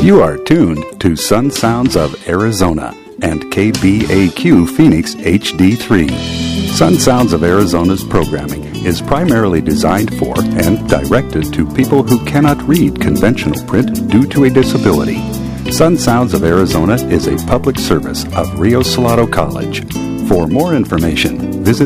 You are tuned to Sun Sounds of Arizona and KBAQ Phoenix HD3. Sun Sounds of Arizona's programming is primarily designed for and directed to people who cannot read conventional print due to a disability. Sun Sounds of Arizona is a public service of Rio Salado College. For more information, visit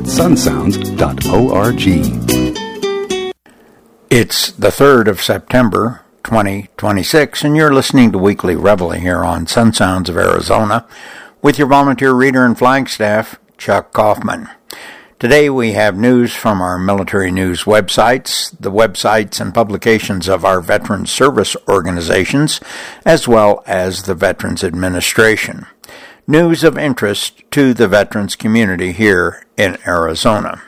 sunsounds.org. It's the 3rd of September, 2026, and you're listening to Weekly Reveille here on Sun Sounds of Arizona with your volunteer reader and flagstaff, Chuck Kaufman. Today we have news from our military news websites, the websites and publications of our veteran service organizations, as well as the Veterans Administration. News of interest to the veterans community here in Arizona.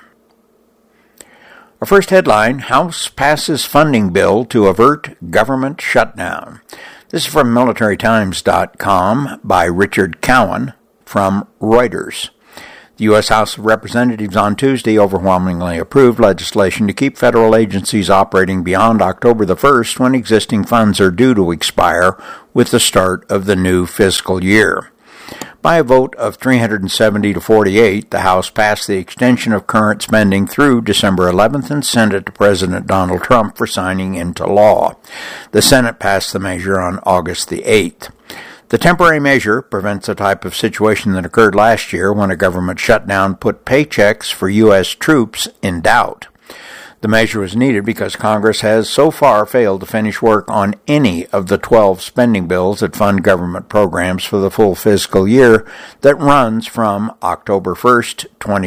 Our first headline, House passes funding bill to avert government shutdown. This is from MilitaryTimes.com by Richard Cowan from Reuters. The U.S. House of Representatives on Tuesday overwhelmingly approved legislation to keep federal agencies operating beyond October the 1st when existing funds are due to expire with the start of the new fiscal year. By a vote of 370 to 48, the House passed the extension of current spending through December 11th and sent it to President Donald Trump for signing into law. The Senate passed the measure on August the 8th. The temporary measure prevents a type of situation that occurred last year when a government shutdown put paychecks for U.S. troops in doubt. The measure was needed because Congress has so far failed to finish work on any of the 12 spending bills that fund government programs for the full fiscal year that runs from October 1st,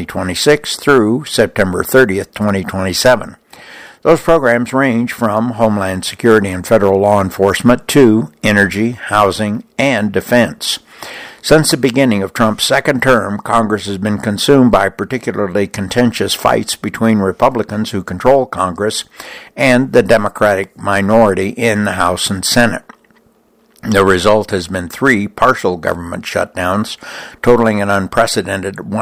2026 through September 30th, 2027. Those programs range from Homeland Security and federal law enforcement to energy, housing, and defense. Since the beginning of Trump's second term, Congress has been consumed by particularly contentious fights between Republicans who control Congress and the Democratic minority in the House and Senate. The result has been 3 partial government shutdowns, totaling an unprecedented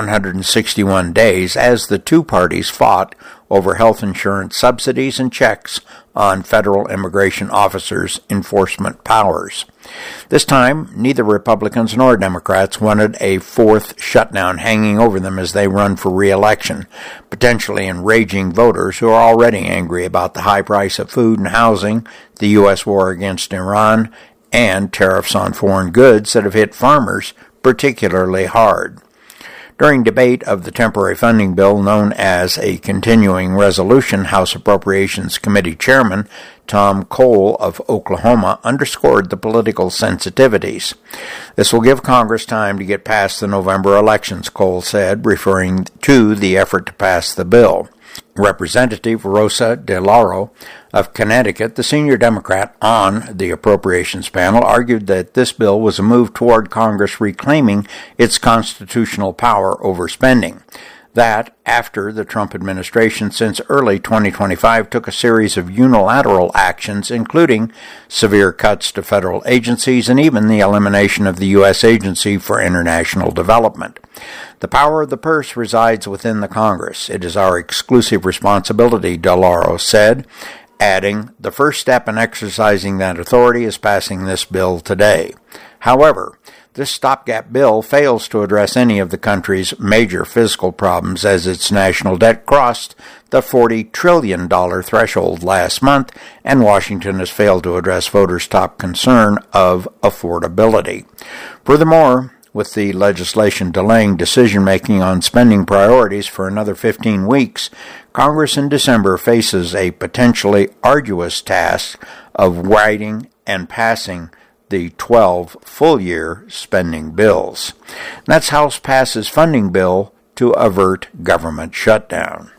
161 days as the two parties fought over health insurance subsidies and checks on federal immigration officers' enforcement powers. This time, neither Republicans nor Democrats wanted a 4th shutdown hanging over them as they run for re-election, potentially enraging voters who are already angry about the high price of food and housing, the U.S. war against Iran, and tariffs on foreign goods that have hit farmers particularly hard. During debate of the temporary funding bill known as a continuing resolution, House Appropriations Committee Chairman Tom Cole of Oklahoma underscored the political sensitivities. This will give Congress time to get past the November elections, Cole said, referring to the effort to pass the bill. Representative Rosa DeLauro of Connecticut, the senior Democrat on the appropriations panel, argued that this bill was a move toward Congress reclaiming its constitutional power over spending. That, after the Trump administration since early 2025 took a series of unilateral actions, including severe cuts to federal agencies and even the elimination of the U.S. Agency for International Development. The power of the purse resides within the Congress. It is our exclusive responsibility, DeLauro said, adding, the first step in exercising that authority is passing this bill today. However, this stopgap bill fails to address any of the country's major fiscal problems as its national debt crossed the $40 trillion threshold last month, and Washington has failed to address voters' top concern of affordability. Furthermore, with the legislation delaying decision-making on spending priorities for another 15 weeks, Congress in December faces a potentially arduous task of writing and passing the 12 full-year spending bills. That's House passes funding bill to avert government shutdown.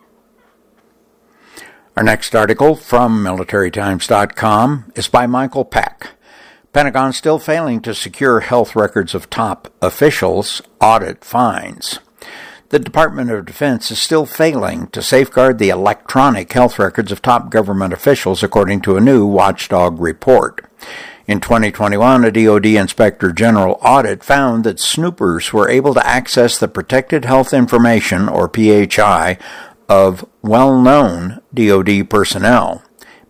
Our next article from MilitaryTimes.com is by Michael Peck. Pentagon still failing to secure health records of top officials, audit finds. The Department of Defense is still failing to safeguard the electronic health records of top government officials, according to a new watchdog report. In 2021, a DoD Inspector General audit found that snoopers were able to access the protected health information, or PHI, of well-known DoD personnel.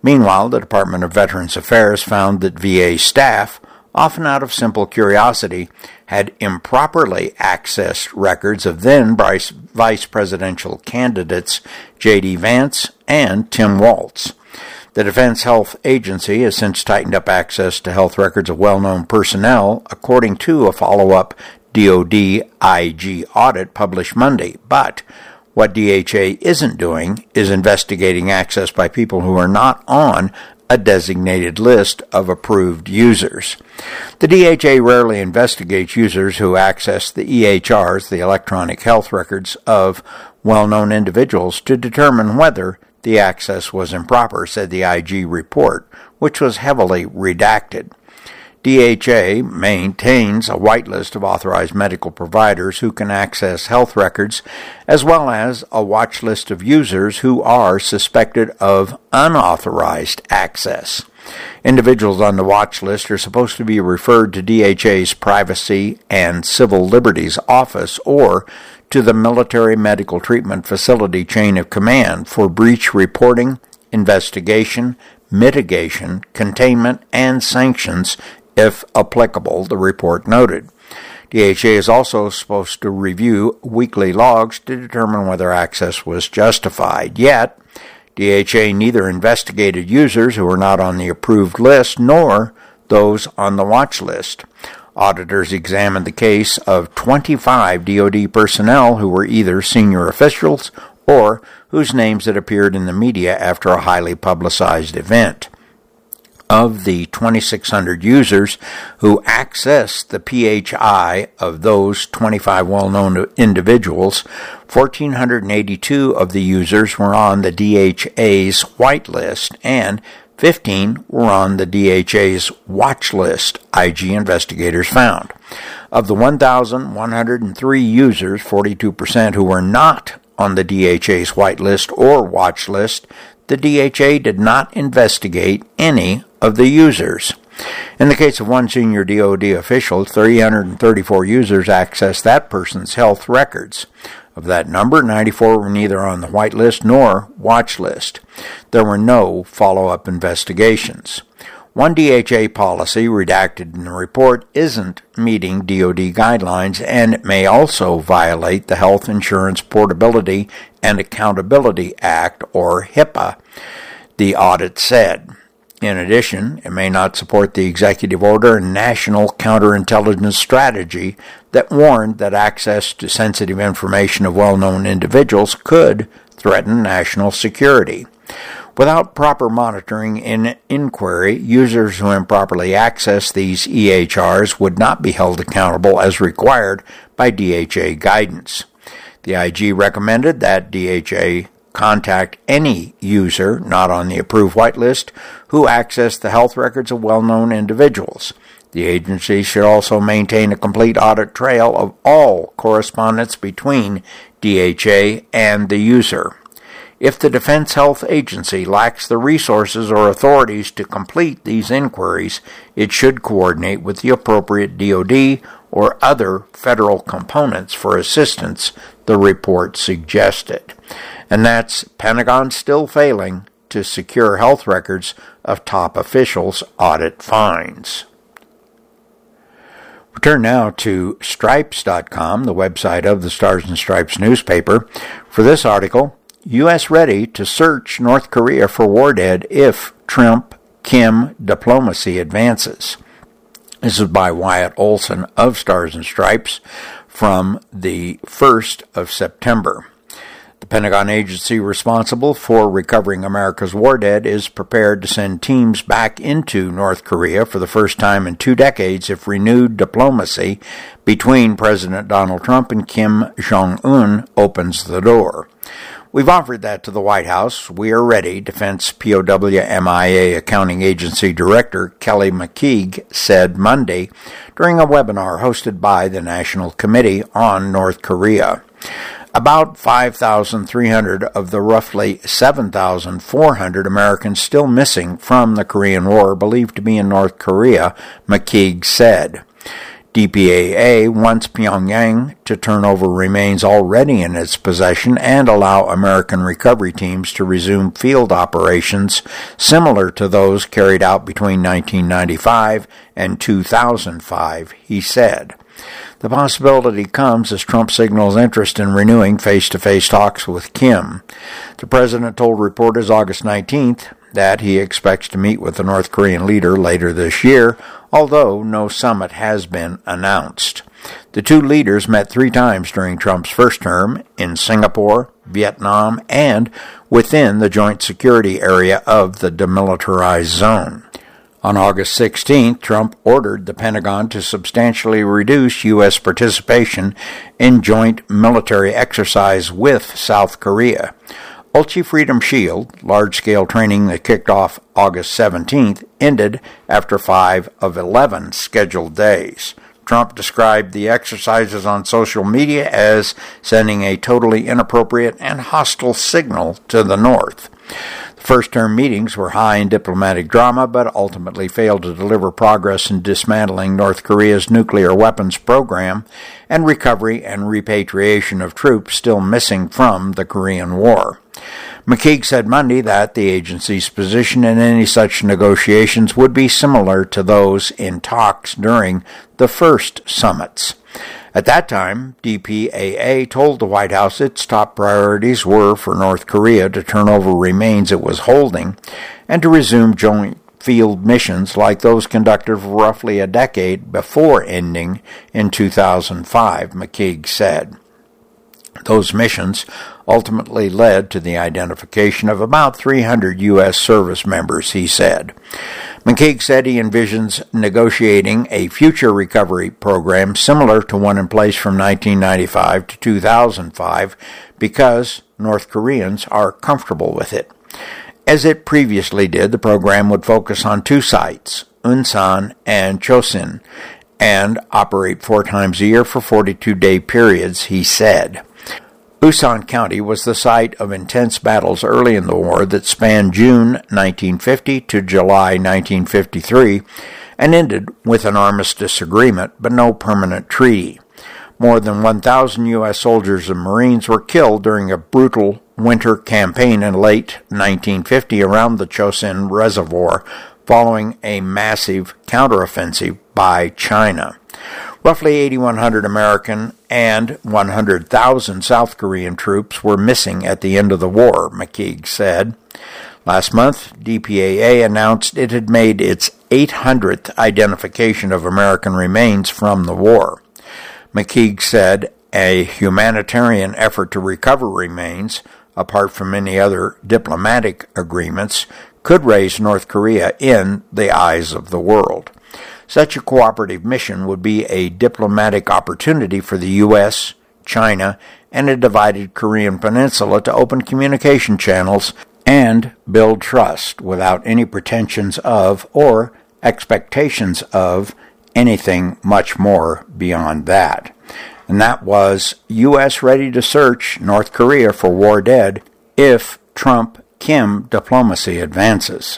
Meanwhile, the Department of Veterans Affairs found that VA staff, often out of simple curiosity, had improperly accessed records of then vice presidential candidates J.D. Vance and Tim Walz. The Defense Health Agency has since tightened up access to health records of well-known personnel, according to a follow-up DoD IG audit published Monday. But what DHA isn't doing is investigating access by people who are not on a designated list of approved users. The DHA rarely investigates users who access the EHRs, the electronic health records of well-known individuals, to determine whether the access was improper, said the IG report, which was heavily redacted. DHA maintains a whitelist of authorized medical providers who can access health records, as well as a watch list of users who are suspected of unauthorized access. Individuals on the watch list are supposed to be referred to DHA's Privacy and Civil Liberties Office or to the Military Medical Treatment Facility chain of command for breach reporting, investigation, mitigation, containment, and sanctions if applicable, the report noted. DHA is also supposed to review weekly logs to determine whether access was justified. Yet, DHA neither investigated users who were not on the approved list nor those on the watch list. Auditors examined the case of 25 DoD personnel who were either senior officials or whose names had appeared in the media after a highly publicized event. Of the 2,600 users who accessed the PHI of those 25 well-known individuals, 1,482 of the users were on the DHA's whitelist and 15 were on the DHA's watch list, IG investigators found. Of the 1,103 users, 42% who were not on the DHA's whitelist or watch list, the DHA did not investigate any of the users. In the case of one senior DoD official, 334 users accessed that person's health records. Of that number, 94 were neither on the whitelist nor watch list. There were no follow-up investigations. One DHA policy redacted in the report isn't meeting DoD guidelines, and it may also violate the Health Insurance Portability and Accountability Act, or HIPAA, the audit said. In addition, it may not support the executive order and national counterintelligence strategy that warned that access to sensitive information of well-known individuals could threaten national security. Without proper monitoring and inquiry, users who improperly access these EHRs would not be held accountable as required by DHA guidance. The IG recommended that DHA contact any user not on the approved whitelist who accessed the health records of well-known individuals. The agency should also maintain a complete audit trail of all correspondence between DHA and the user. If the Defense Health Agency lacks the resources or authorities to complete these inquiries, it should coordinate with the appropriate DoD or other federal components for assistance, the report suggested. And that's Pentagon still failing to secure health records of top officials, audit finds. We turn now to Stripes.com, the website of the Stars and Stripes newspaper. For this article, U.S. ready to search North Korea for war dead if Trump-Kim diplomacy advances. This is by Wyatt Olson of Stars and Stripes from the 1st of September. The Pentagon agency responsible for recovering America's war dead is prepared to send teams back into North Korea for the first time in 2 decades if renewed diplomacy between President Donald Trump and Kim Jong-un opens the door. We've offered that to the White House. We are ready, Defense POW-MIA Accounting Agency Director Kelly McKeague said Monday during a webinar hosted by the National Committee on North Korea. About 5,300 of the roughly 7,400 Americans still missing from the Korean War are believed to be in North Korea, McKeague said. DPAA wants Pyongyang to turn over remains already in its possession and allow American recovery teams to resume field operations similar to those carried out between 1995 and 2005, he said. The possibility comes as Trump signals interest in renewing face-to-face talks with Kim. The president told reporters August 19th that he expects to meet with the North Korean leader later this year, although no summit has been announced. The two leaders met 3 times during Trump's first term in Singapore, Vietnam, and within the joint security area of the demilitarized zone. On August 16th, Trump ordered the Pentagon to substantially reduce U.S. participation in joint military exercise with South Korea. Ulchi Freedom Shield, large-scale training that kicked off August 17th, ended after 5 of 11 scheduled days. Trump described the exercises on social media as sending a totally inappropriate and hostile signal to the North. The first-term meetings were high in diplomatic drama, but ultimately failed to deliver progress in dismantling North Korea's nuclear weapons program and recovery and repatriation of troops still missing from the Korean War. McKeague said Monday that the agency's position in any such negotiations would be similar to those in talks during the first summits. At that time, DPAA told the White House its top priorities were for North Korea to turn over remains it was holding and to resume joint field missions like those conducted for roughly a decade before ending in 2005, McKeague said. Those missions ultimately led to the identification of about 300 U.S. service members, he said. McKeague said he envisions negotiating a future recovery program similar to one in place from 1995 to 2005 because North Koreans are comfortable with it. As it previously did, the program would focus on 2 sites, Unsan and Chosin, and operate 4 times a year for 42-day periods, he said. Usan County was the site of intense battles early in the war that spanned June 1950 to July 1953 and ended with an armistice agreement but no permanent treaty. More than 1,000 U.S. soldiers and Marines were killed during a brutal winter campaign in late 1950 around the Chosin Reservoir following a massive counteroffensive by China. Roughly 8,100 American and 100,000 South Korean troops were missing at the end of the war, McKeague said. Last month, DPAA announced it had made its 800th identification of American remains from the war. McKeague said a humanitarian effort to recover remains, apart from any other diplomatic agreements, could raise North Korea in the eyes of the world. Such a cooperative mission would be a diplomatic opportunity for the U.S., China, and a divided Korean peninsula to open communication channels and build trust without any pretensions of or expectations of anything much more beyond that. And that was U.S. ready to search North Korea for war dead if Trump-Kim diplomacy advances.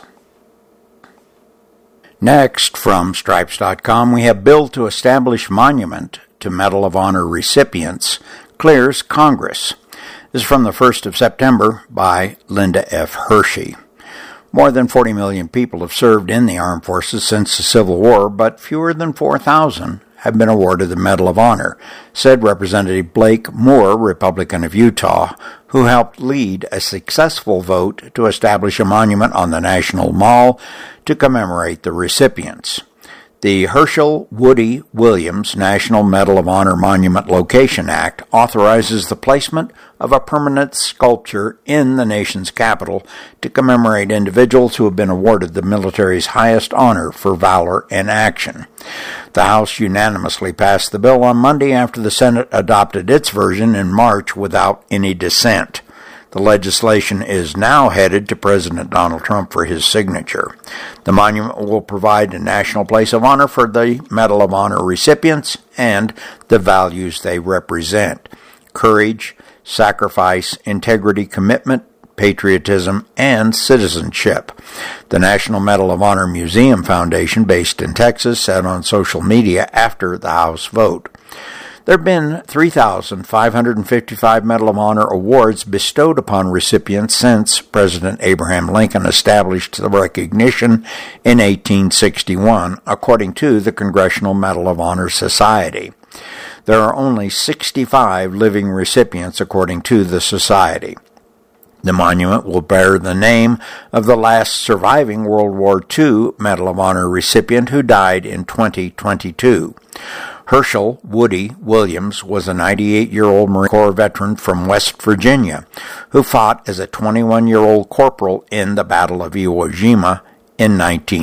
Next, from Stripes.com, we have bill to establish monument to Medal of Honor recipients clears Congress. This is from the 1st of September by Linda F. Hershey. More than 40 million people have served in the armed forces since the Civil War, but fewer than 4,000 have been awarded the Medal of Honor, said Representative Blake Moore, Republican of Utah, who helped lead a successful vote to establish a monument on the National Mall to commemorate the recipients. The Herschel Woody Williams National Medal of Honor Monument Location Act authorizes the placement of a permanent sculpture in the nation's capital to commemorate individuals who have been awarded the military's highest honor for valor in action. The House unanimously passed the bill on Monday after the Senate adopted its version in March without any dissent. The legislation is now headed to President Donald Trump for his signature. The monument will provide a national place of honor for the Medal of Honor recipients and the values they represent: courage, sacrifice, integrity, commitment, patriotism, and citizenship. The National Medal of Honor Museum Foundation, based in Texas, said on social media after the House vote. There have been 3,555 Medal of Honor awards bestowed upon recipients since President Abraham Lincoln established the recognition in 1861, according to the Congressional Medal of Honor Society. There are only 65 living recipients, according to the Society. The monument will bear the name of the last surviving World War II Medal of Honor recipient who died in 2022. Herschel Woody Williams was a 98-year-old Marine Corps veteran from West Virginia who fought as a 21-year-old corporal in the Battle of Iwo Jima in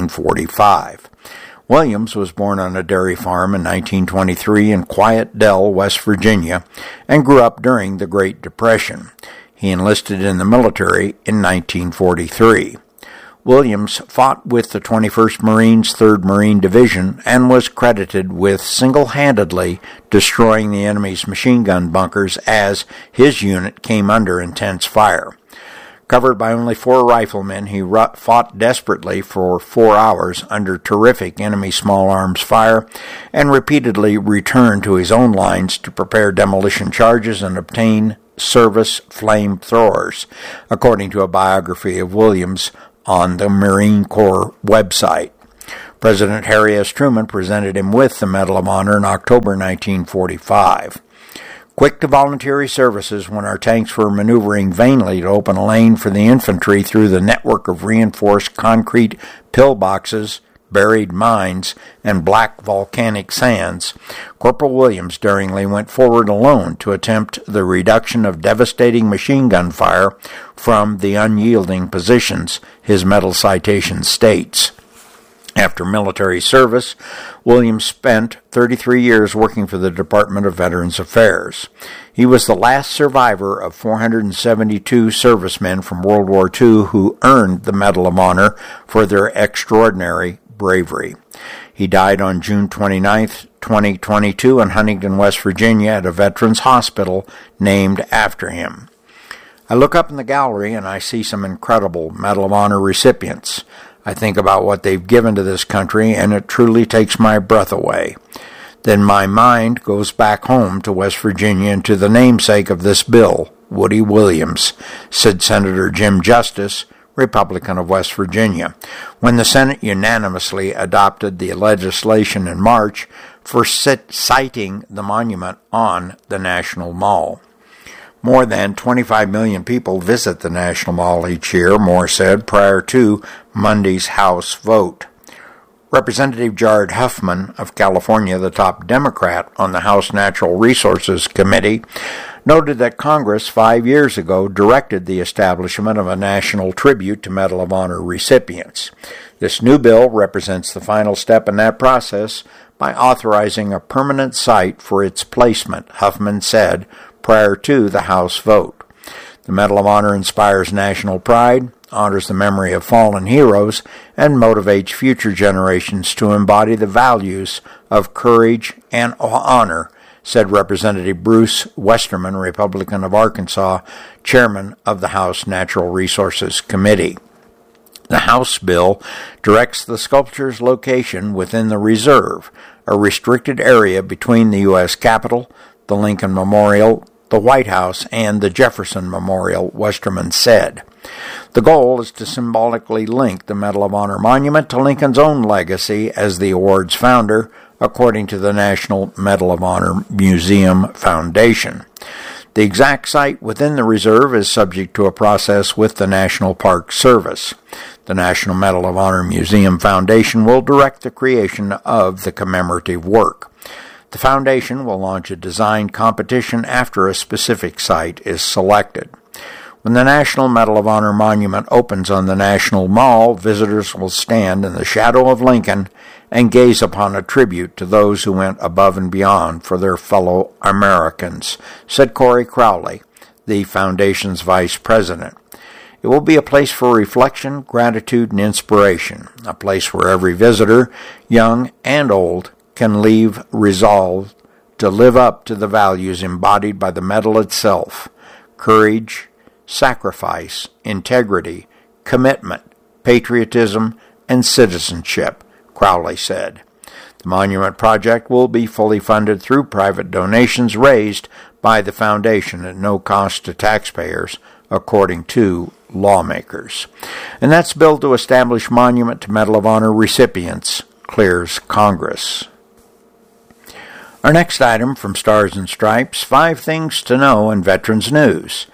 1945. Williams was born on a dairy farm in 1923 in Quiet Dell, West Virginia, and grew up during the Great Depression. He enlisted in the military in 1943. Williams fought with the 21st Marines 3rd Marine Division and was credited with single-handedly destroying the enemy's machine gun bunkers as his unit came under intense fire. Covered by only 4 riflemen, he fought desperately for 4 hours under terrific enemy small arms fire and repeatedly returned to his own lines to prepare demolition charges and obtain service flamethrowers, according to a biography of Williams on the Marine Corps website. President Harry S. Truman presented him with the Medal of Honor in October 1945. Quick to volunteer his services when our tanks were maneuvering vainly to open a lane for the infantry through the network of reinforced concrete pillboxes, buried mines, and black volcanic sands, Corporal Williams daringly went forward alone to attempt the reduction of devastating machine gun fire from the unyielding positions, his medal citation states. After military service, Williams spent 33 years working for the Department of Veterans Affairs. He was the last survivor of 472 servicemen from World War II who earned the Medal of Honor for their extraordinary bravery. He died on June 29, 2022 in Huntington, West Virginia at a veterans hospital named after him. I look up in the gallery and I see some incredible Medal of Honor recipients. I think about what they've given to this country, and it truly takes my breath away. Then my mind goes back home to West Virginia and to the namesake of this bill, Woody Williams, said Senator Jim Justice, Republican of West Virginia, when the Senate unanimously adopted the legislation in March for siting the monument on the National Mall. More than 25 million people visit the National Mall each year, Moore said, prior to Monday's House vote. Representative Jared Huffman of California, the top Democrat on the House Natural Resources Committee, noted that Congress 5 years ago directed the establishment of a national tribute to Medal of Honor recipients. This new bill represents the final step in that process by authorizing a permanent site for its placement, Huffman said, prior to the House vote. The Medal of Honor inspires national pride, honors the memory of fallen heroes, and motivates future generations to embody the values of courage and honor, said Representative Bruce Westerman, Republican of Arkansas, chairman of the House Natural Resources Committee. The House bill directs the sculpture's location within the reserve, a restricted area between the U.S. Capitol, the Lincoln Memorial, the White House, and the Jefferson Memorial, Westerman said. The goal is to symbolically link the Medal of Honor monument to Lincoln's own legacy as the award's founder, according to the National Medal of Honor Museum Foundation. The exact site within the reserve is subject to a process with the National Park Service. The National Medal of Honor Museum Foundation will direct the creation of the commemorative work. The foundation will launch a design competition after a specific site is selected. When the National Medal of Honor monument opens on the National Mall, visitors will stand in the shadow of Lincoln and gaze upon a tribute to those who went above and beyond for their fellow Americans, said Corey Crowley, the foundation's vice president. It will be a place for reflection, gratitude, and inspiration, a place where every visitor, young and old, can leave resolved to live up to the values embodied by the medal itself: courage, sacrifice, integrity, commitment, patriotism, and citizenship, Crowley said. The monument project will be fully funded through private donations raised by the foundation at no cost to taxpayers, according to lawmakers. And that's billed to establish monument to Medal of Honor recipients, clears Congress. Our next item from Stars and Stripes, 5 Things to Know in Veterans News.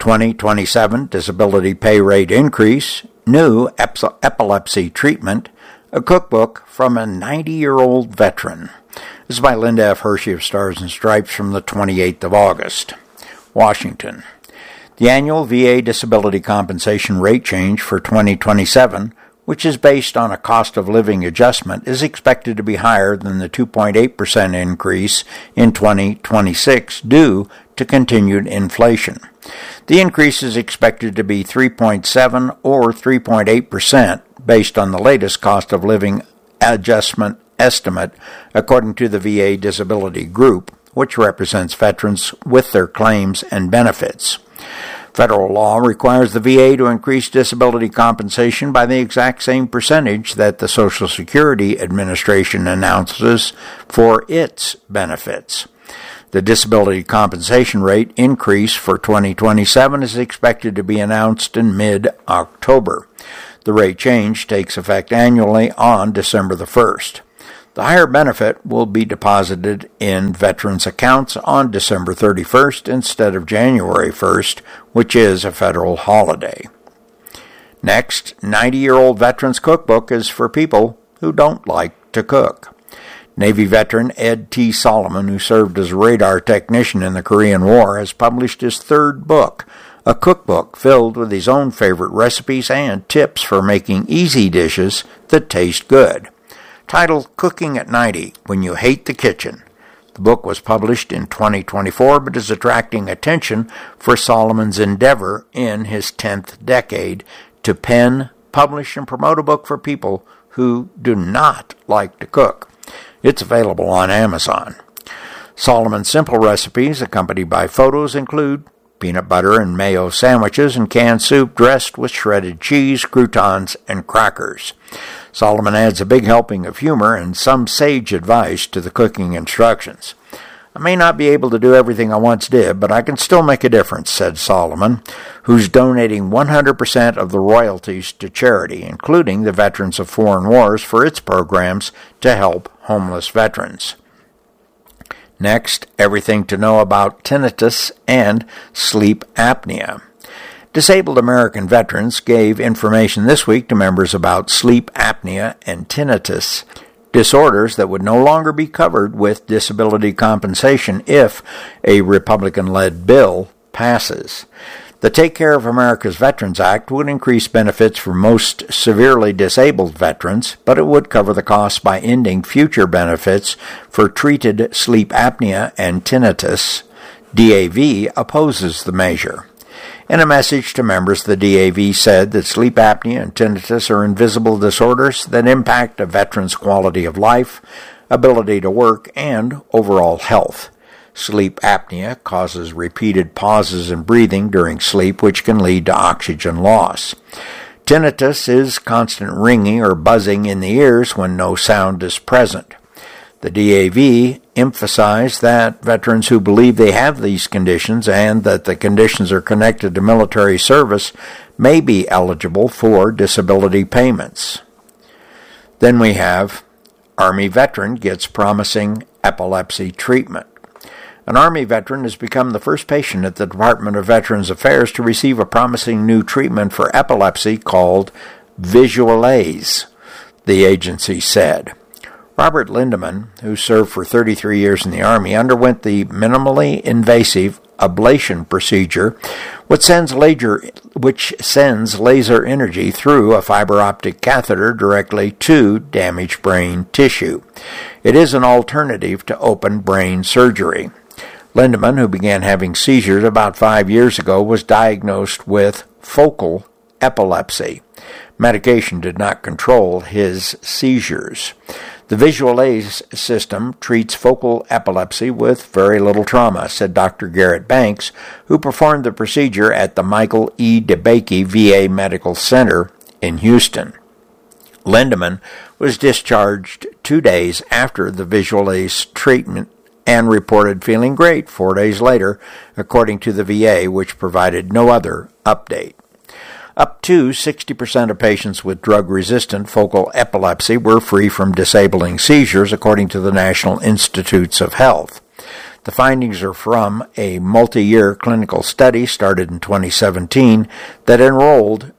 2027 disability pay rate increase, new epilepsy treatment, a cookbook from a 90-year-old veteran. This is by Linda F. Hershey of Stars and Stripes from the 28th of August. Washington. The annual VA disability compensation rate change for 2027, which is based on a cost of living adjustment, is expected to be higher than the 2.8% increase in 2026 due to continued inflation. The increase is expected to be 3.7 or 3.8% based on the latest cost of living adjustment estimate, according to the VA Disability Group, which represents veterans with their claims and benefits. Federal law requires the VA to increase disability compensation by the exact same percentage that the Social Security Administration announces for its benefits. The disability compensation rate increase for 2027 is expected to be announced in mid-October. The rate change takes effect annually on December the 1st. The higher benefit will be deposited in veterans' accounts on December 31st instead of January 1st, which is a federal holiday. Next, 90-year-old Veterans Cookbook is for people who don't like to cook. Navy veteran Ed T. Solomon, who served as a radar technician in the Korean War, has published his 3rd book, a cookbook filled with his own favorite recipes and tips for making easy dishes that taste good. Titled Cooking at 90, When You Hate the Kitchen. The book was published in 2024 but is attracting attention for Solomon's endeavor in his 10th decade to pen, publish, and promote a book for people who do not like to cook. It's available on Amazon. Solomon's simple recipes, accompanied by photos, include peanut butter and mayo sandwiches and canned soup dressed with shredded cheese, croutons, and crackers. Solomon adds a big helping of humor and some sage advice to the cooking instructions. I may not be able to do everything I once did, but I can still make a difference, said Solomon, who's donating 100% of the royalties to charity, including the Veterans of Foreign Wars, for its programs to help homeless veterans. Next, everything to know about tinnitus and sleep apnea. Disabled American veterans gave information this week to members about sleep apnea and tinnitus, disorders that would no longer be covered with disability compensation if a Republican-led bill passes. The Take Care of America's Veterans Act would increase benefits for most severely disabled veterans, but it would cover the costs by ending future benefits for treated sleep apnea and tinnitus. DAV opposes the measure. In a message to members, the DAV said that sleep apnea and tinnitus are invisible disorders that impact a veteran's quality of life, ability to work, and overall health. Sleep apnea causes repeated pauses in breathing during sleep, which can lead to oxygen loss. Tinnitus is constant ringing or buzzing in the ears when no sound is present. The DAV emphasized that veterans who believe they have these conditions and that the conditions are connected to military service may be eligible for disability payments. Then we have Army veteran gets promising epilepsy treatment. An Army veteran has become the first patient at the Department of Veterans Affairs to receive a promising new treatment for epilepsy called Visualase, the agency said. Robert Lindemann, who served for 33 years in the Army, underwent the minimally invasive ablation procedure, which sends laser energy through a fiber optic catheter directly to damaged brain tissue. It is an alternative to open brain surgery. Lindemann, who began having seizures about 5 years ago, was diagnosed with focal epilepsy. Medication did not control his seizures. The visual aid system treats focal epilepsy with very little trauma, said Dr. Garrett Banks, who performed the procedure at the Michael E. DeBakey VA Medical Center in Houston. Lindemann was discharged 2 days after the visual aid treatment and reported feeling great 4 days later, according to the VA, which provided no other update. Up to 60% of patients with drug-resistant focal epilepsy were free from disabling seizures, according to the National Institutes of Health. The findings are from a multi-year clinical study started in 2017 that enrolled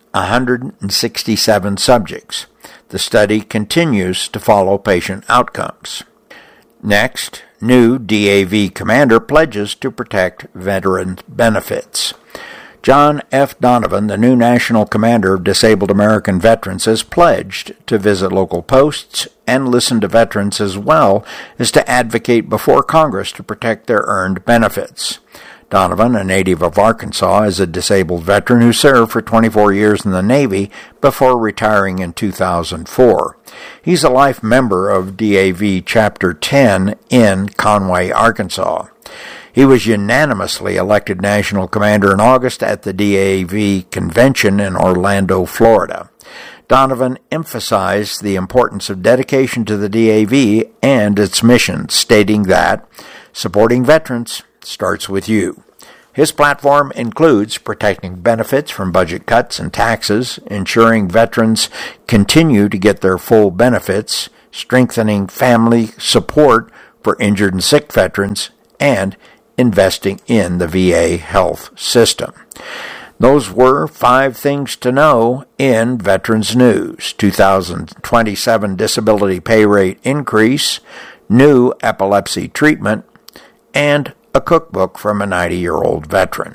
167 subjects. The study continues to follow patient outcomes. Next, new DAV commander pledges to protect veteran benefits. John F. Donovan, the new National Commander of Disabled American Veterans, has pledged to visit local posts and listen to veterans as well as to advocate before Congress to protect their earned benefits. Donovan, a native of Arkansas, is a disabled veteran who served for 24 years in the Navy before retiring in 2004. He's a life member of DAV Chapter 10 in Conway, Arkansas. He was unanimously elected National Commander in August at the DAV Convention in Orlando, Florida. Donovan emphasized the importance of dedication to the DAV and its mission, stating that supporting veterans starts with you. His platform includes protecting benefits from budget cuts and taxes, ensuring veterans continue to get their full benefits, strengthening family support for injured and sick veterans, and investing in the VA health system. Those were 5 things to know in Veterans News. 2027 disability pay rate increase, new epilepsy treatment, and a cookbook from a 90-year-old veteran.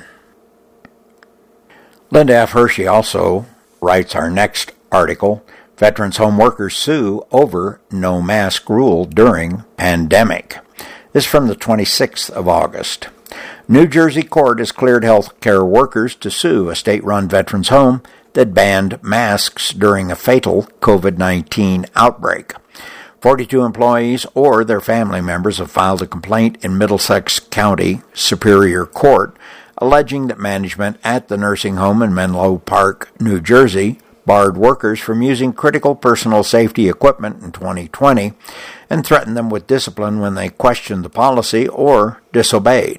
Linda F. Hershey also writes our next article, Veterans Home Workers Sue Over No Mask Rule During Pandemic. This is from the 26th of August. New Jersey court has cleared health care workers to sue a state-run veterans home that banned masks during a fatal COVID-19 outbreak. 42 employees or their family members have filed a complaint in Middlesex County Superior Court alleging that management at the nursing home in Menlo Park, New Jersey, barred workers from using critical personal safety equipment in 2020 and threatened them with discipline when they questioned the policy or disobeyed.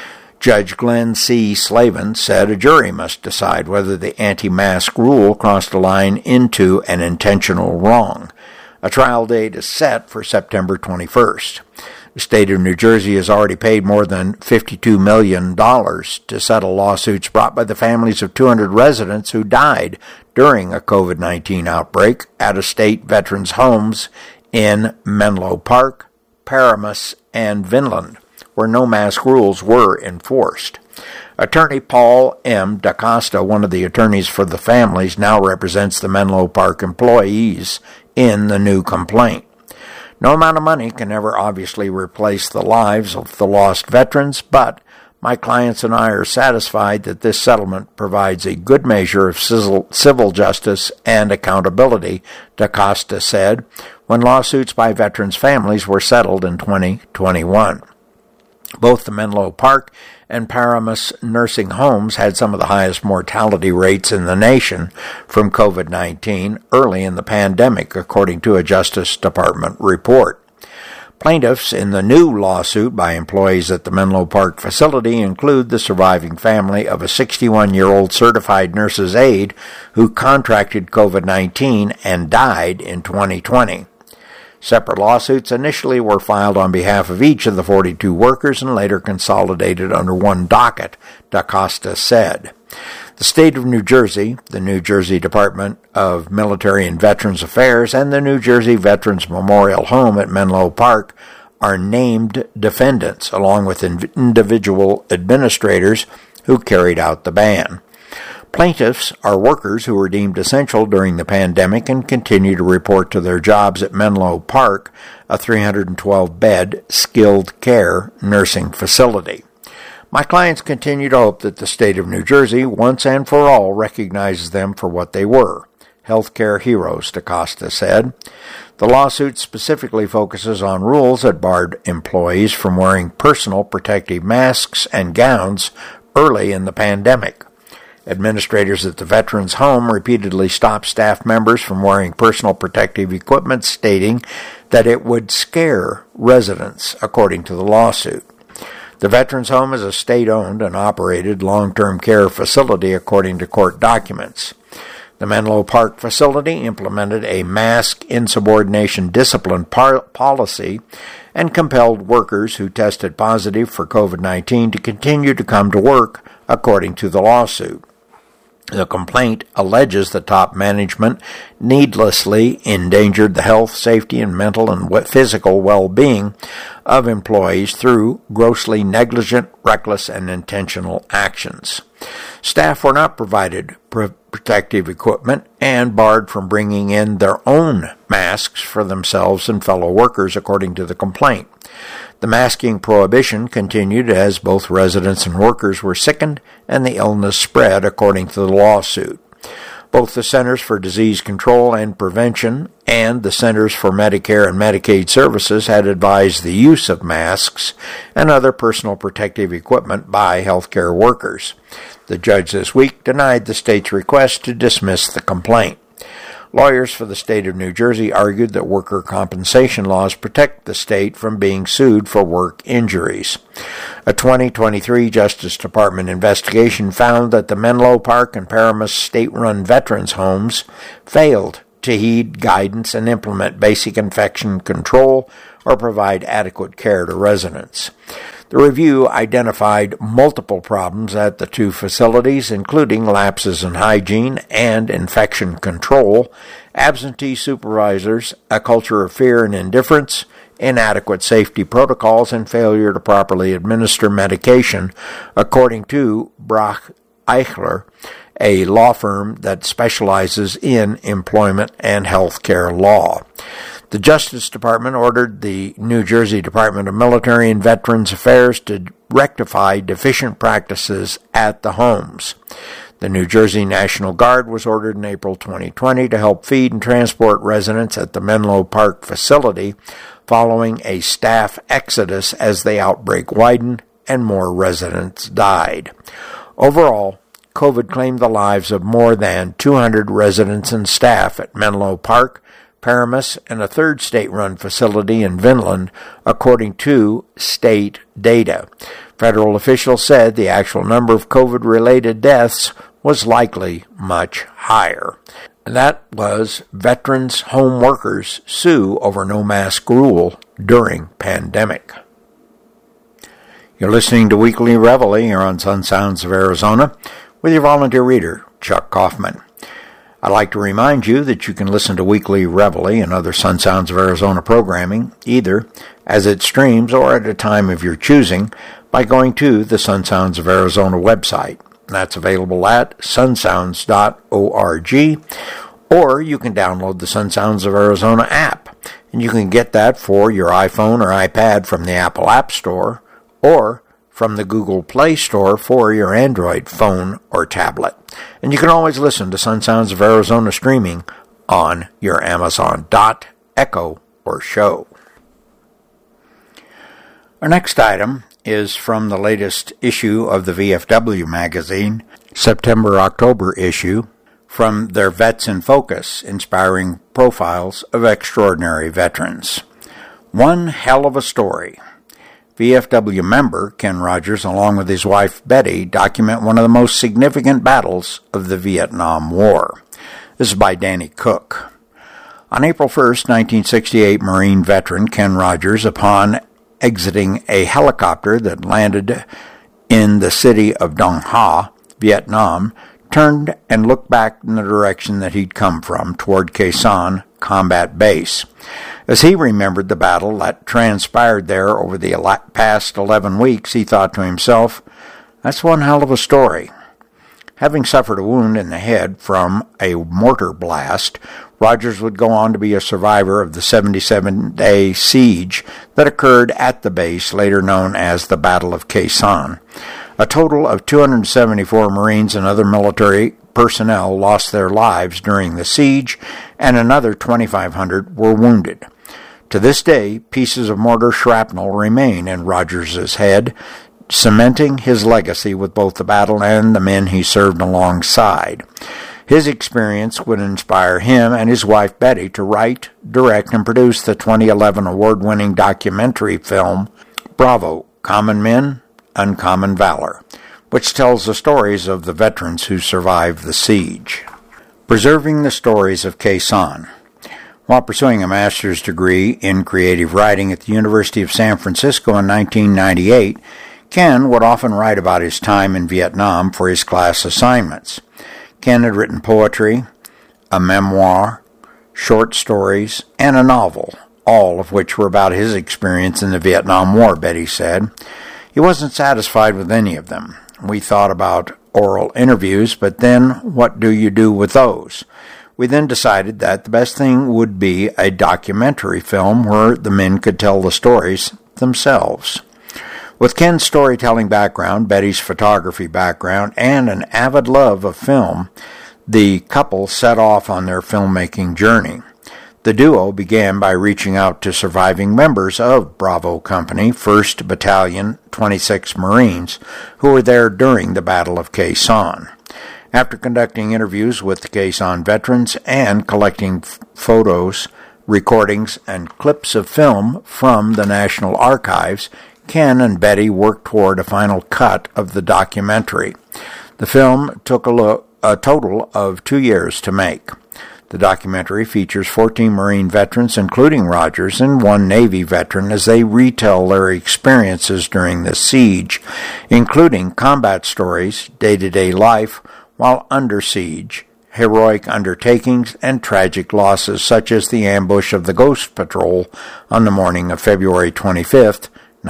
Judge Glenn C. Slavin said a jury must decide whether the anti-mask rule crossed a line into an intentional wrong. A trial date is set for September 21st. The state of New Jersey has already paid more than $52 million to settle lawsuits brought by the families of 200 residents who died during a COVID-19 outbreak at state veterans' homes in Menlo Park, Paramus, and Vinland, where no mask rules were enforced. Attorney Paul M. DaCosta, one of the attorneys for the families, now represents the Menlo Park employees in the new complaint. No amount of money can ever obviously replace the lives of the lost veterans, but my clients and I are satisfied that this settlement provides a good measure of civil justice and accountability, DaCosta said, when lawsuits by veterans' families were settled in 2021. Both the Menlo Park and Paramus nursing homes had some of the highest mortality rates in the nation from COVID-19 early in the pandemic, according to a Justice Department report. Plaintiffs in the new lawsuit by employees at the Menlo Park facility include the surviving family of a 61-year-old certified nurse's aide who contracted COVID-19 and died in 2020. Separate lawsuits initially were filed on behalf of each of the 42 workers and later consolidated under one docket, DaCosta said. The state of New Jersey, the New Jersey Department of Military and Veterans Affairs, and the New Jersey Veterans Memorial Home at Menlo Park are named defendants, along with individual administrators who carried out the ban. Plaintiffs are workers who were deemed essential during the pandemic and continue to report to their jobs at Menlo Park, a 312-bed skilled care nursing facility. My clients continue to hope that the state of New Jersey, once and for all, recognizes them for what they were, healthcare heroes, DaCosta said. The lawsuit specifically focuses on rules that barred employees from wearing personal protective masks and gowns early in the pandemic. Administrators at the veterans' home repeatedly stopped staff members from wearing personal protective equipment, stating that it would scare residents, according to the lawsuit. The veterans' home is a state-owned and operated long-term care facility, according to court documents. The Menlo Park facility implemented a mask insubordination discipline policy and compelled workers who tested positive for COVID-19 to continue to come to work, according to the lawsuit. The complaint alleges that top management needlessly endangered the health, safety, and mental and physical well-being of employees through grossly negligent, reckless, and intentional actions. Staff were not provided protective equipment and barred from bringing in their own masks for themselves and fellow workers, according to the complaint. The masking prohibition continued as both residents and workers were sickened and the illness spread, according to the lawsuit. Both the Centers for Disease Control and Prevention and the Centers for Medicare and Medicaid Services had advised the use of masks and other personal protective equipment by healthcare workers. The judge this week denied the state's request to dismiss the complaint. Lawyers for the state of New Jersey argued that worker compensation laws protect the state from being sued for work injuries. A 2023 Justice Department investigation found that the Menlo Park and Paramus state-run veterans' homes failed to heed guidance and implement basic infection control or provide adequate care to residents. The review identified multiple problems at the two facilities, including lapses in hygiene and infection control, absentee supervisors, a culture of fear and indifference, inadequate safety protocols, and failure to properly administer medication, according to Brock Eichler, a law firm that specializes in employment and health care law. The Justice Department ordered the New Jersey Department of Military and Veterans Affairs to rectify deficient practices at the homes. The New Jersey National Guard was ordered in April 2020 to help feed and transport residents at the Menlo Park facility following a staff exodus as the outbreak widened and more residents died. Overall, COVID claimed the lives of more than 200 residents and staff at Menlo Park, Paramus, and a third state-run facility in Vinland, according to state data. Federal officials said the actual number of COVID-related deaths was likely much higher. That was veterans home workers sue over no mask rule during pandemic. You're listening to Weekly Reveille here on Sun Sounds of Arizona with your volunteer reader, Chuck Kaufman. I'd like to remind you that you can listen to Weekly Reveille and other Sun Sounds of Arizona programming either as it streams or at a time of your choosing by going to the Sun Sounds of Arizona website. That's available at sunsounds.org, or you can download the Sun Sounds of Arizona app, and you can get that for your iPhone or iPad from the Apple App Store or from the Google Play Store for your Android phone or tablet. And you can always listen to Sun Sounds of Arizona streaming on your Amazon Dot, Echo, or Show. Our next item is from the latest issue of the VFW magazine, September-October issue, from their Vets in Focus, inspiring profiles of extraordinary veterans. One hell of a story. VFW member Ken Rogers, along with his wife Betty, document one of the most significant battles of the Vietnam War. This is by Danny Cook. On April 1st, 1968, Marine veteran Ken Rogers, upon exiting a helicopter that landed in the city of Dong Ha, Vietnam, turned and looked back in the direction that he'd come from, toward Khe Sanh Combat Base. As he remembered the battle that transpired there over the past 11 weeks, he thought to himself, "That's one hell of a story." Having suffered a wound in the head from a mortar blast, Rogers would go on to be a survivor of the 77-day siege that occurred at the base, later known as the Battle of Khe Sanh. A total of 274 Marines and other military personnel lost their lives during the siege, and another 2,500 were wounded. To this day, pieces of mortar shrapnel remain in Rogers' head, cementing his legacy with both the battle and the men he served alongside. His experience would inspire him and his wife Betty to write, direct, and produce the 2011 award-winning documentary film, Bravo, Common Men, Uncommon Valor, which tells the stories of the veterans who survived the siege. Preserving the stories of Khe Sanh. While pursuing a master's degree in creative writing at the University of San Francisco in 1998, Ken would often write about his time in Vietnam for his class assignments. Ken had written poetry, a memoir, short stories, and a novel, all of which were about his experience in the Vietnam War, Betty said. He wasn't satisfied with any of them. We thought about oral interviews, but then what do you do with those? We then decided that the best thing would be a documentary film where the men could tell the stories themselves. With Ken's storytelling background, Betty's photography background, and an avid love of film, the couple set off on their filmmaking journey. The duo began by reaching out to surviving members of Bravo Company, 1st Battalion, 26 Marines, who were there during the Battle of Khe Sanh. After conducting interviews with the Khe Sanh veterans and collecting photos, recordings, and clips of film from the National Archives, Ken and Betty worked toward a final cut of the documentary. The film took a total of 2 years to make. The documentary features 14 Marine veterans, including Rogers, and 1 Navy veteran as they retell their experiences during the siege, including combat stories, day-to-day life while under siege, heroic undertakings, and tragic losses such as the ambush of the Ghost Patrol on the morning of February 25th,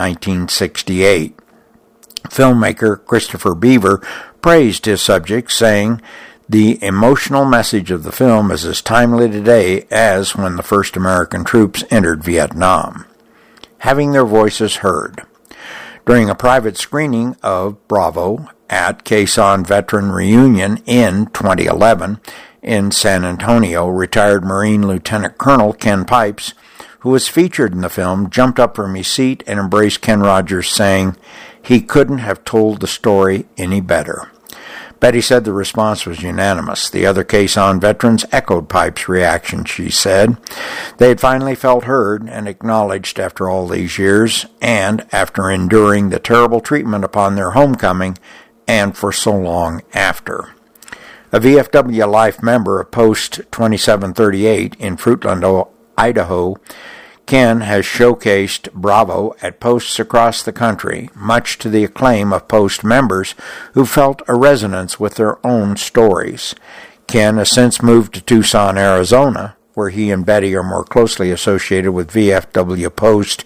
1968. Filmmaker Christopher Beaver praised his subject, saying, "The emotional message of the film is as timely today as when the first American troops entered Vietnam." Having their voices heard. During a private screening of Bravo at Khe Sanh Veteran Reunion in 2011 in San Antonio, retired Marine Lieutenant Colonel Ken Pipes, who was featured in the film, jumped up from his seat and embraced Ken Rogers, saying, "He couldn't have told the story any better." Betty said the response was unanimous. The other Khe Sanh veterans echoed Pipes' reaction, she said. They had finally felt heard and acknowledged after all these years, and after enduring the terrible treatment upon their homecoming, and for so long after. A VFW Life member of Post 2738 in Fruitland, Idaho, Ken has showcased Bravo at posts across the country, much to the acclaim of Post members who felt a resonance with their own stories. Ken has since moved to Tucson, Arizona, where he and Betty are more closely associated with VFW Post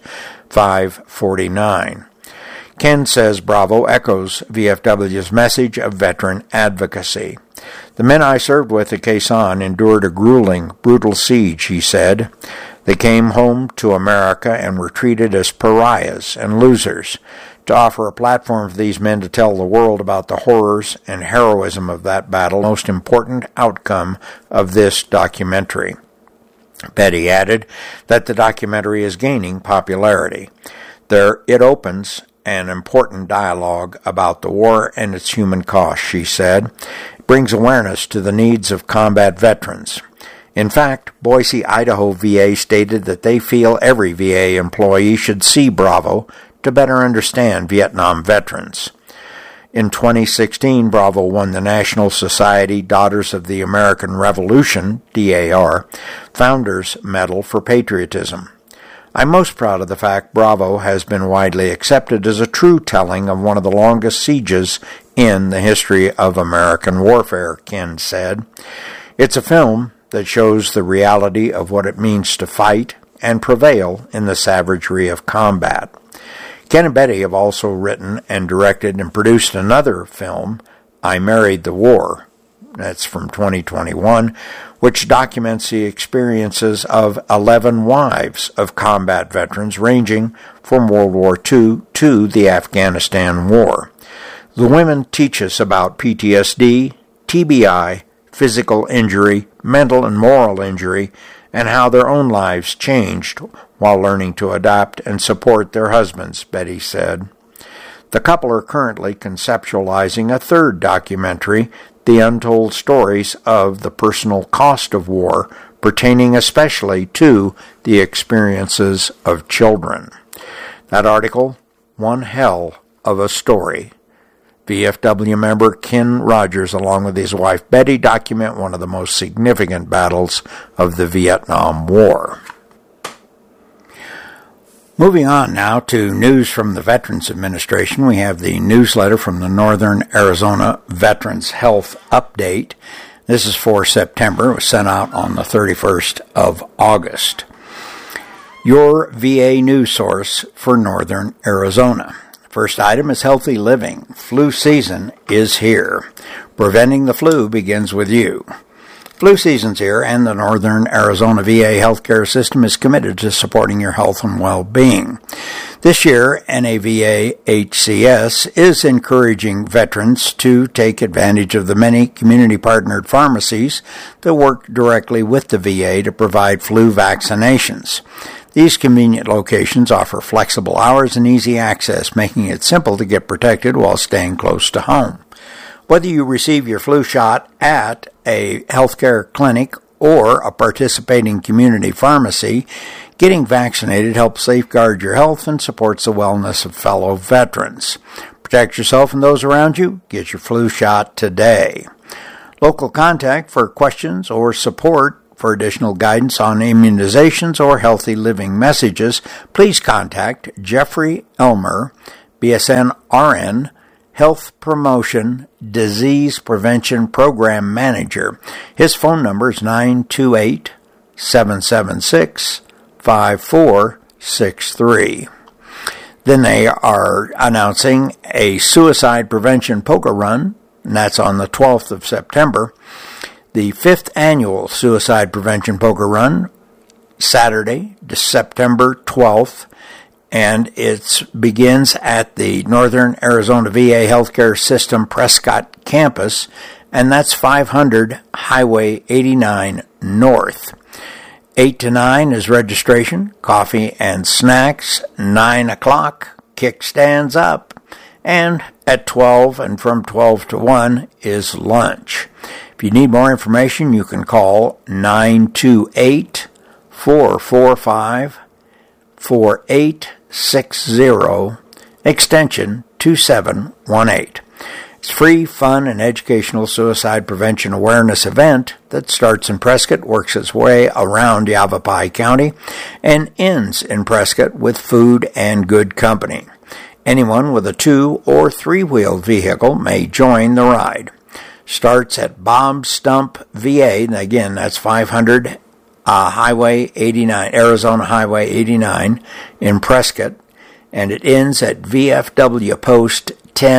549. Ken says Bravo echoes VFW's message of veteran advocacy. "The men I served with at Khe Sanh endured a grueling, brutal siege," he said. "They came home to America and were treated as pariahs and losers. To offer a platform for these men to tell the world about the horrors and heroism of that battle, the most important outcome of this documentary." Betty added that the documentary is gaining popularity. It opens an important dialogue about the war and its human cost, she said. It brings awareness to the needs of combat veterans. In fact, Boise, Idaho VA stated that they feel every VA employee should see Bravo to better understand Vietnam veterans. In 2016, Bravo won the National Society Daughters of the American Revolution, DAR, Founders Medal for Patriotism. I'm most proud of the fact Bravo has been widely accepted as a true telling of one of the longest sieges in the history of American warfare, Ken said. It's a film that shows the reality of what it means to fight and prevail in the savagery of combat. Ken and Betty have also written and directed and produced another film, I Married the War. That's from 2021, which documents the experiences of 11 wives of combat veterans ranging from World War II to the Afghanistan War. The women teach us about PTSD, TBI, physical injury, mental and moral injury, and how their own lives changed while learning to adapt and support their husbands, Betty said. The couple are currently conceptualizing a third documentary, The Untold Stories of the Personal Cost of War, pertaining especially to the experiences of children. That article, One Hell of a Story. VFW member Ken Rogers, along with his wife Betty, document one of the most significant battles of the Vietnam War. Moving on now to news from the Veterans Administration, we have the newsletter from the Northern Arizona Veterans Health Update. This is for September. It was sent out on the 31st of August. Your VA news source for Northern Arizona. First item is healthy living. Flu season is here. Preventing the flu begins with you. Flu season's here, and the Northern Arizona VA healthcare system is committed to supporting your health and well-being. This year, NAVA HCS is encouraging veterans to take advantage of the many community-partnered pharmacies that work directly with the VA to provide flu vaccinations. These convenient locations offer flexible hours and easy access, making it simple to get protected while staying close to home. Whether you receive your flu shot at a healthcare clinic or a participating community pharmacy, getting vaccinated helps safeguard your health and supports the wellness of fellow veterans. Protect yourself and those around you. Get your flu shot today. Local contact for questions or support. For additional guidance on immunizations or healthy living messages, please contact Jeffrey Elmer, BSN RN, Health Promotion Disease Prevention Program Manager. His phone number is 928-776-5463. Then they are announcing a suicide prevention polka run, and that's on the 12th of September. The 5th annual Suicide Prevention Polka Run, Saturday, September 12th, and it begins at the Northern Arizona VA Healthcare System Prescott campus, and that's 500 Highway 89 North. 8 to 9 is registration, coffee and snacks. 9 o'clock, kickstands up, and at 12 and from 12 to 1 is lunch. If you need more information, you can call 928-445-4860, extension 2718. It's a free, fun, and educational suicide prevention awareness event that starts in Prescott, works its way around Yavapai County, and ends in Prescott with food and good company. Anyone with a 2- or 3-wheeled vehicle may join the ride. Starts at Bob Stump VA, and again, that's 500 Highway 89, Arizona Highway 89 in Prescott, and it ends at VFW Post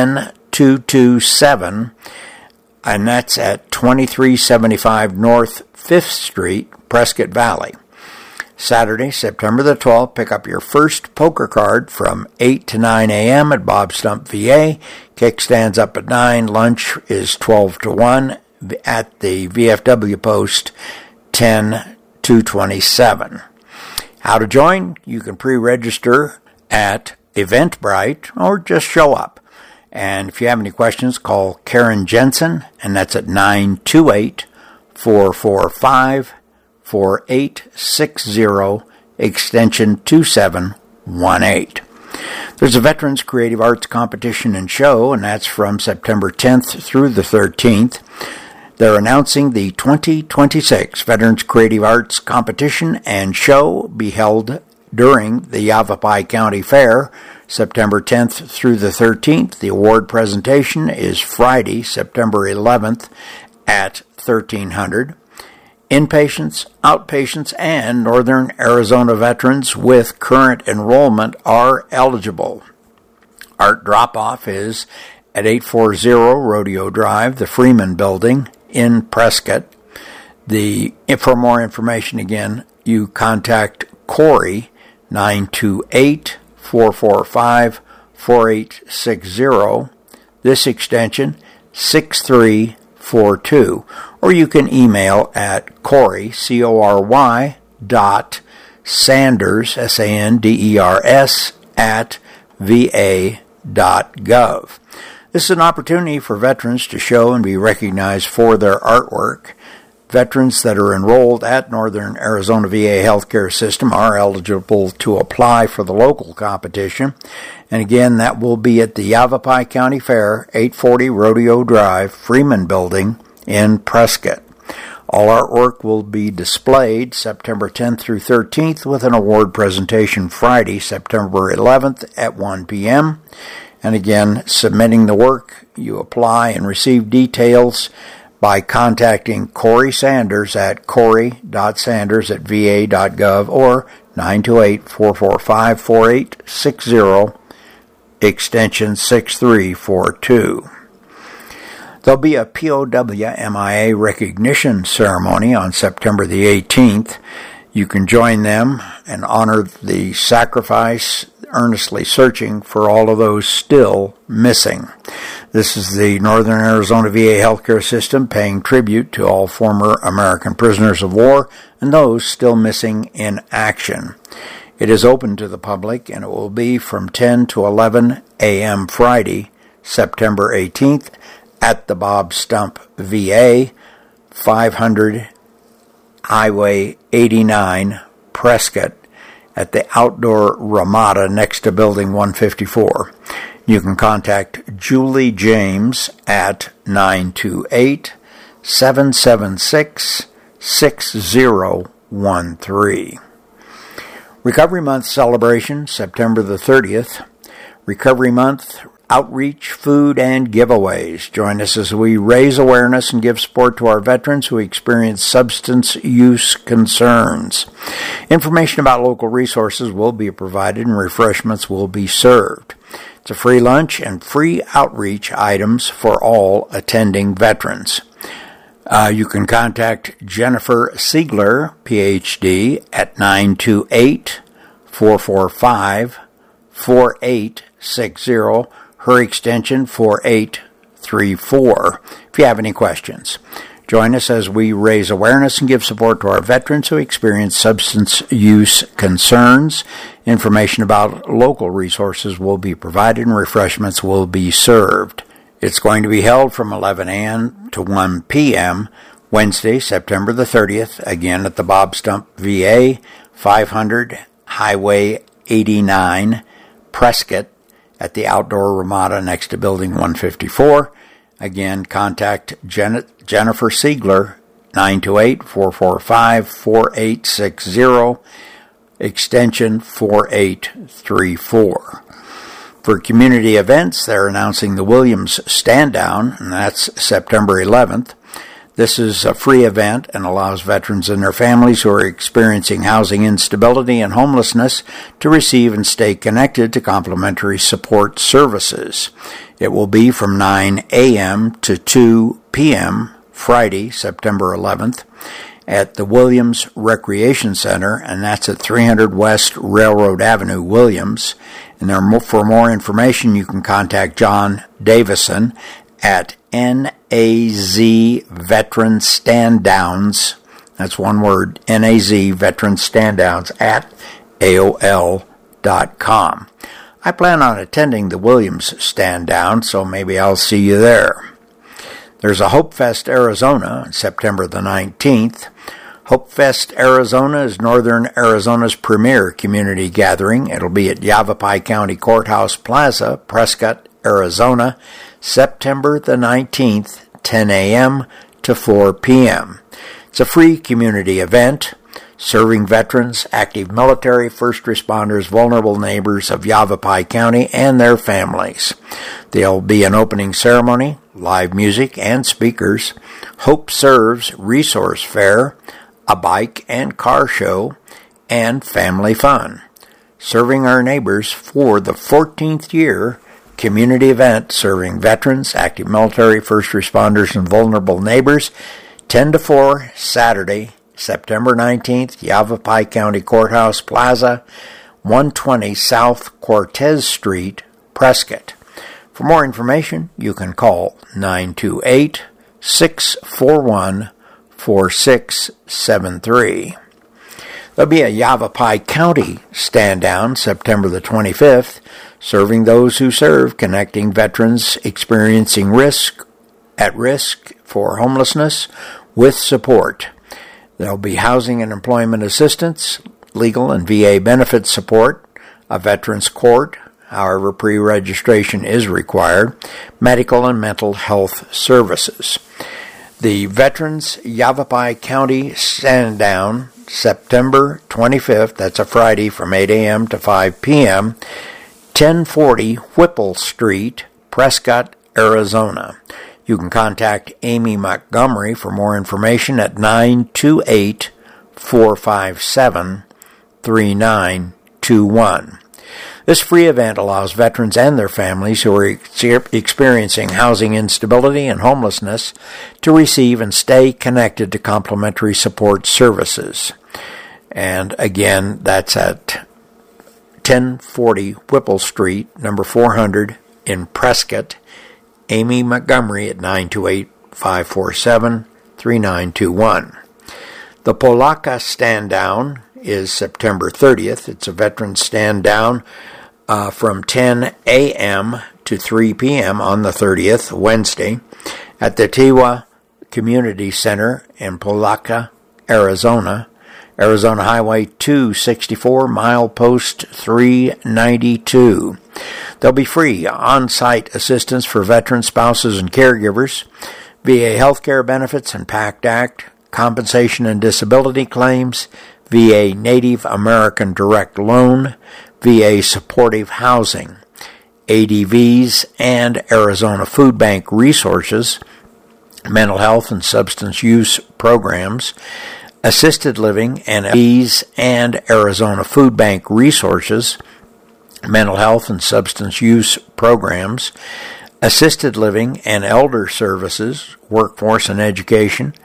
10227, and that's at 2375 North 5th Street, Prescott Valley. Saturday, September the 12th, pick up your first poker card from 8 to 9 a.m. at Bob Stump VA. Kickstands up at 9. Lunch is 12 to 1 at the VFW Post 10227. How to join? You can pre-register at Eventbrite or just show up. And if you have any questions, call Karen Jensen, and that's at 928-445-4860, extension 2718. There's a Veterans Creative Arts Competition and Show, and that's from September 10th through the 13th. They're announcing the 2026 Veterans Creative Arts Competition and Show be held during the Yavapai County Fair, September 10th through the 13th. The award presentation is Friday, September 11th at 1300. Inpatients, outpatients, and Northern Arizona veterans with current enrollment are eligible. Art drop-off is at 840 Rodeo Drive, the Freeman Building in Prescott. For more information, again, you contact Corey, 928-445-4860. This extension, 6345. 3842, or you can email at Cory, Cory, Sanders, Sanders, at va.gov. This is an opportunity for veterans to show and be recognized for their artwork. Veterans that are enrolled at Northern Arizona VA Healthcare System are eligible to apply for the local competition. And again, that will be at the Yavapai County Fair, 840 Rodeo Drive, Freeman Building in Prescott. All artwork will be displayed September 10th through 13th with an award presentation Friday, September 11th at 1 p.m. And again, submitting the work, you apply and receive details by contacting Cory Sanders at cory.sanders@va.gov or 928-445-4860, extension 6342. There'll be a POW-MIA recognition ceremony on September the 18th. You can join them and honor the sacrifice, earnestly searching for all of those still missing. This is the Northern Arizona VA Healthcare System paying tribute to all former American prisoners of war and those still missing in action. It is open to the public, and it will be from 10 to 11 a.m. Friday, September 18th, at the Bob Stump VA, 500 Highway 89, Prescott, at the Outdoor Ramada next to Building 154. You can contact Julie James at 928-776-6013. Recovery Month celebration, September the 30th. Recovery Month outreach, food, and giveaways. Join us as we raise awareness and give support to our veterans who experience substance use concerns. Information about local resources will be provided and refreshments will be served. It's a free lunch and free outreach items for all attending veterans. You can contact Jennifer Siegler, PhD, at 928-445-4860. Her extension 4834, if you have any questions. Join us as we raise awareness and give support to our veterans who experience substance use concerns. Information about local resources will be provided and refreshments will be served. It's going to be held from 11 a.m. to 1 p.m. Wednesday, September the 30th, again at the Bob Stump VA, 500 Highway 89, Prescott, at the Outdoor Ramada next to Building 154. Again, contact Jennifer Siegler, 928-445-4860, extension 4834. For community events, they're announcing the Williams Stand Down, and that's September 11th. This is a free event and allows veterans and their families who are experiencing housing instability and homelessness to receive and stay connected to complimentary support services. It will be from 9 a.m. to 2 p.m. Friday, September 11th, at the Williams Recreation Center, and that's at 300 West Railroad Avenue, Williams. And for more information, you can contact John Davison at NAZ Veteran Stand Downs. That's one word, NAZ Veteran Stand Downs at AOL.com. I plan on attending the Williams Stand Down, so maybe I'll see you there. There's a Hope Fest Arizona on September the 19th. Hope Fest Arizona is Northern Arizona's premier community gathering. It'll be at Yavapai County Courthouse Plaza, Prescott, Arizona, September the 19th, 10 a.m. to 4 p.m. It's a free community event serving veterans, active military, first responders, vulnerable neighbors of Yavapai County and their families. There'll be an opening ceremony, live music and speakers, Hope Serves resource fair, a bike and car show, and family fun. Serving our neighbors for the 14th year, community event serving veterans, active military, first responders, and vulnerable neighbors, 10 to 4, Saturday, September 19th, Yavapai County Courthouse Plaza, 120 South Cortez Street, Prescott. For more information, you can call 928 641-4673. There'll be a Yavapai County stand-down September the 25th, serving those who serve, connecting veterans experiencing at risk for homelessness with support. There'll be housing and employment assistance, legal and VA benefits support, a veterans court, however pre-registration is required, medical and mental health services. The Veterans Yavapai County stand-down September 25th, that's a Friday, from 8 a.m. to 5 p.m., 1040 Whipple Street, Prescott, Arizona. You can contact Amy Montgomery for more information at 928-457-3921. This free event allows veterans and their families who are experiencing housing instability and homelessness to receive and stay connected to complimentary support services. And again, that's at 1040 Whipple Street, number 400 in Prescott. Amy Montgomery at 928-547-3921. The Polaca stand-down is September 30th. It's a veteran stand-down from 10 a.m. to 3 p.m. on the 30th, Wednesday, at the Tewa Community Center in Polaca, Arizona. Arizona Highway 264, milepost 392. There'll be free on-site assistance for veterans, spouses, and caregivers, VA healthcare benefits and PACT Act, compensation and disability claims, VA Native American Direct Loan, VA supportive housing, ADVs and Arizona Food Bank resources, mental health and substance use programs, assisted living and ADVs and Arizona Food Bank resources, mental health and substance use programs, assisted living and elder services, workforce and education,